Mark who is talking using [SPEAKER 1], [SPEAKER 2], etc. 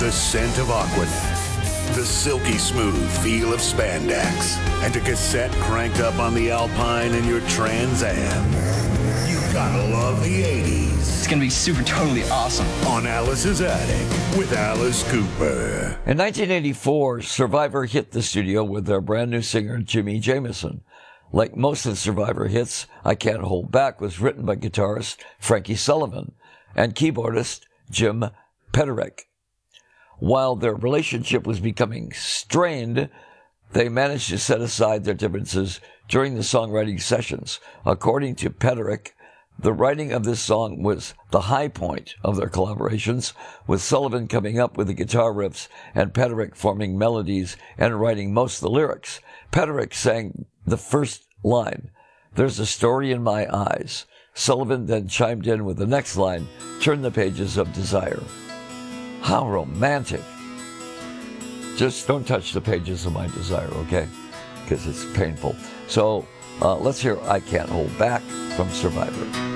[SPEAKER 1] the scent of Aquanet, the silky smooth feel of spandex, and a cassette cranked up on the Alpine in your Trans Am. You gotta love the 80s.
[SPEAKER 2] It's gonna be super totally awesome.
[SPEAKER 1] On Alice's Attic with Alice Cooper.
[SPEAKER 3] In 1984, Survivor hit the studio with their brand new singer, Jimmy Jamison. Like most of the Survivor hits, I Can't Hold Back was written by guitarist Frankie Sullivan and keyboardist Jim Peterick. While their relationship was becoming strained, they managed to set aside their differences during the songwriting sessions. According to Peterick, the writing of this song was the high point of their collaborations, with Sullivan coming up with the guitar riffs and Peterick forming melodies and writing most of the lyrics. Peterick sang the first line, "There's a story in my eyes." Sullivan then chimed in with the next line, "Turn the pages of desire." How romantic. Just don't touch the pages of my desire, okay? Because it's painful. So let's hear I Can't Hold Back from Survivor.